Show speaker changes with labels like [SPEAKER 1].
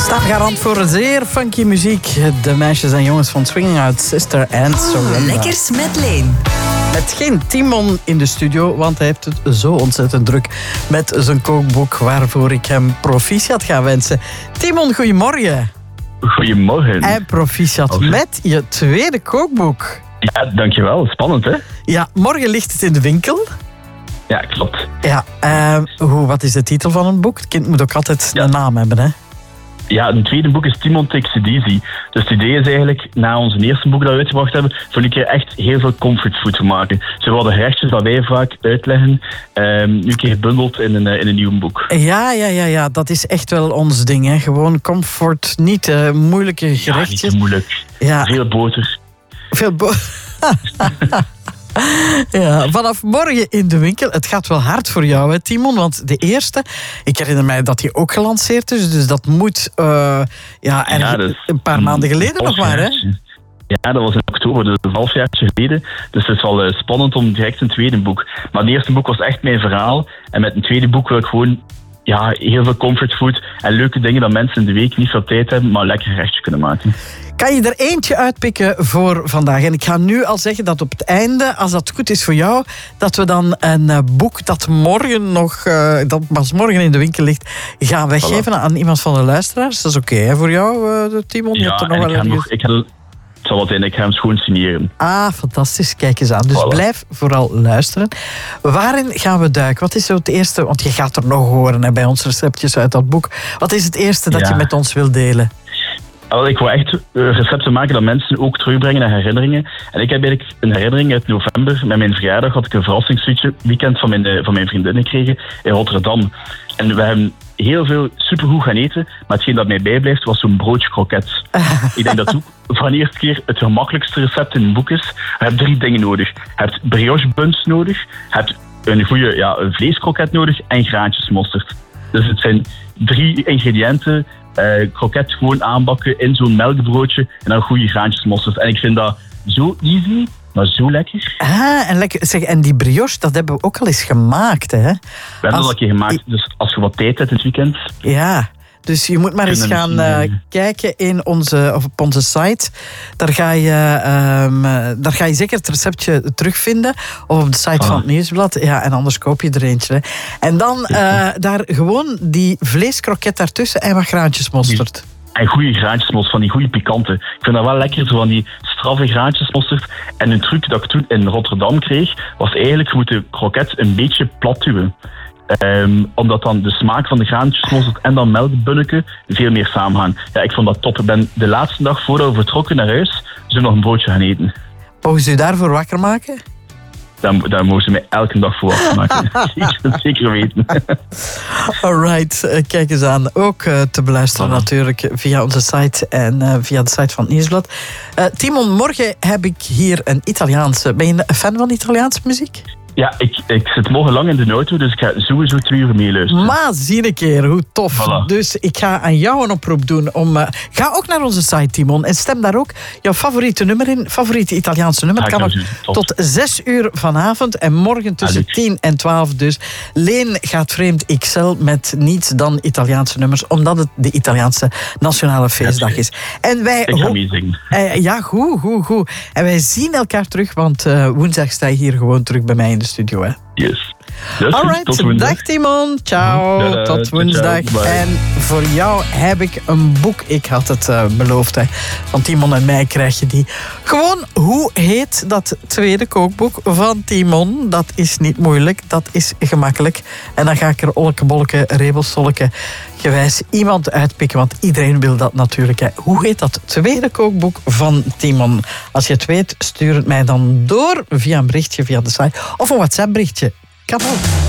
[SPEAKER 1] Garant voor zeer funky muziek. De meisjes en jongens van Swinging Out Sister and Surrender.
[SPEAKER 2] Lekkers met Leen.
[SPEAKER 1] Met geen Timon in de studio, want hij heeft het zo ontzettend druk met zijn kookboek, waarvoor ik hem proficiat ga wensen. Timon, goedemorgen.
[SPEAKER 3] Goedemorgen.
[SPEAKER 1] En proficiat met je tweede kookboek.
[SPEAKER 3] Ja, dankjewel. Spannend, hè?
[SPEAKER 1] Ja, morgen ligt het in de winkel.
[SPEAKER 3] Ja, klopt.
[SPEAKER 1] Ja, wat is de titel van een boek? Het kind moet ook altijd een naam hebben, hè?
[SPEAKER 3] Ja, het tweede boek is Timon Takes It Easy. Dus het idee is eigenlijk, na ons eerste boek dat we uitgebracht hebben, voor een keer echt heel veel comfortfood te maken. Zo de gerechtjes dat wij vaak uitleggen, nu een keer gebundeld in een nieuw boek.
[SPEAKER 1] Ja, dat is echt wel ons ding, hè. Gewoon comfort, niet moeilijke gerechtjes.
[SPEAKER 3] Ja, niet te moeilijk. Ja. Veel boter.
[SPEAKER 1] Ja, vanaf morgen in de winkel. Het gaat wel hard voor jou, hè, Timon? Want de eerste, ik herinner mij dat die ook gelanceerd is. Dus dat moet een paar maanden geleden nog maar, hè?
[SPEAKER 3] Ja, dat was in oktober, dus een halfjaartje geleden. Dus het is wel spannend om direct een tweede boek. Maar het eerste boek was echt mijn verhaal. En met een tweede boek wil ik gewoon heel veel comfortfood en leuke dingen dat mensen in de week niet veel tijd hebben, maar lekker gerechtje kunnen maken.
[SPEAKER 1] Kan je er eentje uitpikken voor vandaag? En ik ga nu al zeggen dat op het einde, als dat goed is voor jou, dat we dan een boek dat dat pas morgen in de winkel ligt, gaan weggeven aan iemand van de luisteraars. Dat is oké, voor jou, Timon?
[SPEAKER 3] Ja, ik ga hem schoon signeren.
[SPEAKER 1] Ah, fantastisch. Kijk eens aan. Dus blijf vooral luisteren. Waarin gaan we duiken? Wat is zo het eerste? Want je gaat er nog horen, hè, bij ons receptjes uit dat boek. Wat is het eerste dat je met ons wilt delen?
[SPEAKER 3] Ik wil echt recepten maken dat mensen ook terugbrengen naar herinneringen. En ik heb eigenlijk een herinnering uit november. Met mijn verjaardag had ik een verrassingsweekend van mijn vriendinnen gekregen in Rotterdam. En we hebben heel veel supergoed gaan eten. Maar hetgeen dat mij bijblijft was zo'n broodje kroket. Ik denk dat ook van de eerste keer het gemakkelijkste recept in het boek is. Je hebt 3 dingen nodig. Je hebt brioche buns nodig. Je hebt een goede vleeskroket nodig en graantjesmosterd. Dus het zijn 3 ingrediënten. Kroket gewoon aanbakken in zo'n melkbroodje en dan goede graantjesmosterd. En ik vind dat zo easy, maar zo lekker.
[SPEAKER 1] En lekker. Zeg, en die brioche, dat hebben we ook al eens gemaakt, hè?
[SPEAKER 3] We hebben dat al een keer gemaakt, dus als je wat tijd hebt dit weekend.
[SPEAKER 1] Ja, dus je moet maar eens gaan kijken op onze site. Daar ga je zeker het receptje terugvinden. Of op de site van het Nieuwsblad. Ja, en anders koop je er eentje. Hè. En dan daar gewoon die vleeskroket daartussen en wat graantjesmosterd.
[SPEAKER 3] En goede graantjesmosterd, van die goede pikante. Ik vind dat wel lekker, zo van die straffe graantjesmosterd. En een truc dat ik toen in Rotterdam kreeg, was eigenlijk, je moet de kroket een beetje plat duwen. Omdat dan de smaak van de graantjesmosterd en dan melkbunneke veel meer samengaan. Ja, ik vond dat top. Ik ben de laatste dag voordat we vertrokken naar huis, zo nog een broodje gaan eten.
[SPEAKER 1] Mogen ze u daarvoor wakker maken?
[SPEAKER 3] Daar mogen ze mij elke dag voor wakker maken. Zeker weten.
[SPEAKER 1] Alright, kijk eens aan. Ook te beluisteren natuurlijk via onze site en via de site van het Nieuwsblad. Timon, morgen heb ik hier een Italiaanse. Ben je een fan van Italiaanse muziek?
[SPEAKER 3] Ja, ik zit morgen lang in de auto, dus ik ga sowieso 2 uur meeluisteren.
[SPEAKER 1] Maar zie een keer, hoe tof. Voilà. Dus ik ga aan jou een oproep doen. Ga ook naar onze site, Timon, en stem daar ook jouw favoriete nummer in. Favoriete Italiaanse nummer. Het kan nog tot 6 uur vanavond en morgen tussen 10 en 12. Dus Leen gaat vreemd XL met niets dan Italiaanse nummers, omdat het de Italiaanse nationale feestdag is. En wij
[SPEAKER 3] ik ga meezingen.
[SPEAKER 1] Ja, goed. En wij zien elkaar terug, want woensdag sta je hier gewoon terug bij mij in de studio, hè?
[SPEAKER 3] Yes.
[SPEAKER 1] Alright, dag Timon. Ciao, tot woensdag. Ciao, en voor jou heb ik een boek. Ik had het beloofd, hè. Van Timon en mij krijg je die. Gewoon, hoe heet dat tweede kookboek van Timon? Dat is niet moeilijk, dat is gemakkelijk. En dan ga ik er olkebolke, rebelsolke gewijs iemand uitpikken, want iedereen wil dat natuurlijk, hè. Hoe heet dat tweede kookboek van Timon? Als je het weet, stuur het mij dan door via een berichtje via de site of een WhatsApp berichtje. Kan ook.